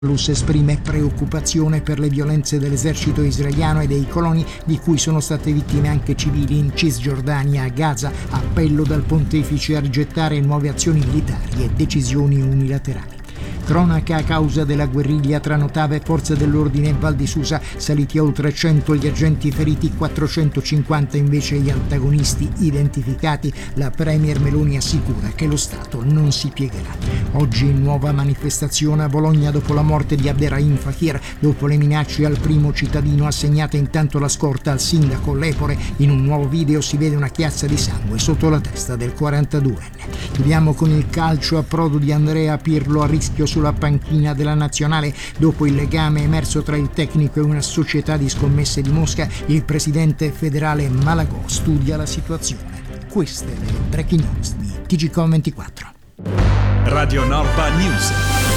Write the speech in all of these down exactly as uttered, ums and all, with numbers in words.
L'U S esprime preoccupazione per le violenze dell'esercito israeliano e dei coloni di cui sono state vittime anche civili in Cisgiordania, a Gaza. Appello dal pontefice a rigettare nuove azioni militari e decisioni unilaterali. Cronaca a causa della guerriglia tra Notava e forze dell'ordine in Val di Susa, saliti a oltre cento gli agenti feriti, quattrocentocinquanta invece gli antagonisti identificati. La premier Meloni assicura che lo Stato non si piegherà. Oggi nuova manifestazione a Bologna dopo la morte di Abderrahim Fakir, dopo le minacce al primo cittadino, assegnata intanto la scorta al sindaco Lepore. In un nuovo video si vede una chiazza di sangue sotto la testa del quarantaduenne. Chiudiamo con il calcio. Approdo di Andrea Pirlo a rischio sulla panchina della nazionale dopo il legame emerso tra il tecnico e una società di scommesse di Mosca. Il presidente federale Malagò studia la situazione. Queste le breaking news di T G Com ventiquattro. Radio Norba News.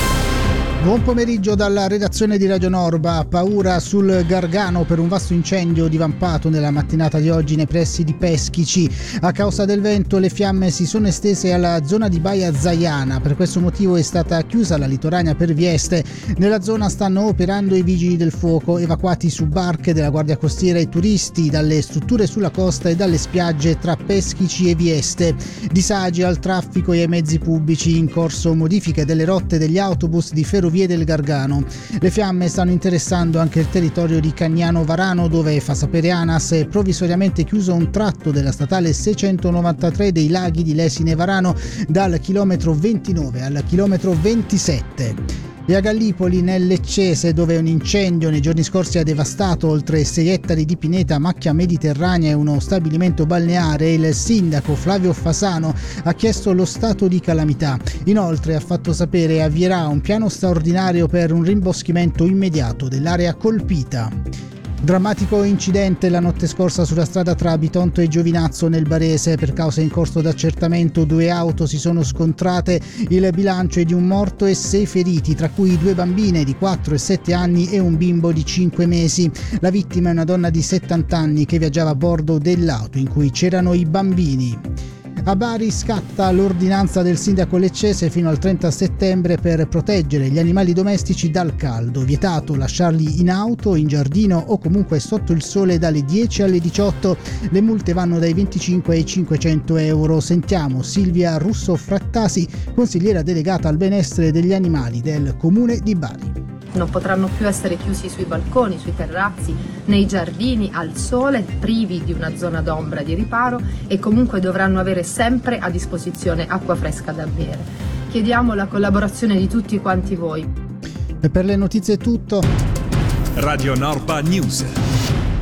Buon pomeriggio dalla redazione di Radio Norba. Paura sul Gargano per un vasto incendio divampato nella mattinata di oggi nei pressi di Peschici. A causa del vento le fiamme si sono estese alla zona di Baia Zaiana. Per questo motivo è stata chiusa la litoranea per Vieste. Nella zona stanno operando i vigili del fuoco, evacuati su barche della Guardia Costiera i turisti dalle strutture sulla costa e dalle spiagge tra Peschici e Vieste. Disagi al traffico e ai mezzi pubblici, in corso modifiche delle rotte degli autobus di Ferrovie del Gargano. Le fiamme stanno interessando anche il territorio di Cagnano Varano, dove, fa sapere ANAS, è provvisoriamente chiuso un tratto della statale seicentonovantatré dei laghi di Lesine Varano dal chilometro ventinove al chilometro ventisette. E a Gallipoli, nel Leccese, dove un incendio nei giorni scorsi ha devastato oltre sei ettari di pineta, macchia mediterranea e uno stabilimento balneare, il sindaco Flavio Fasano ha chiesto lo stato di calamità. Inoltre ha fatto sapere avvierà un piano straordinario per un rimboschimento immediato dell'area colpita. Drammatico incidente la notte scorsa sulla strada tra Bitonto e Giovinazzo nel Barese. Per causa in corso d'accertamento due auto si sono scontrate. Il bilancio è di un morto e sei feriti, tra cui due bambine di quattro e sette anni e un bimbo di cinque mesi. La vittima è una donna di settanta anni che viaggiava a bordo dell'auto in cui c'erano i bambini. A Bari scatta l'ordinanza del sindaco leccese fino al trenta settembre per proteggere gli animali domestici dal caldo. Vietato lasciarli in auto, in giardino o comunque sotto il sole dalle dieci alle diciotto. Le multe vanno dai venticinque ai cinquecento euro. Sentiamo Silvia Russo Frattasi, consigliera delegata al benessere degli animali del comune di Bari. Non potranno più essere chiusi sui balconi, sui terrazzi, nei giardini, al sole, privi di una zona d'ombra di riparo e comunque dovranno avere sempre a disposizione acqua fresca da bere. Chiediamo la collaborazione di tutti quanti voi. E per le notizie è tutto. Radio Norba News.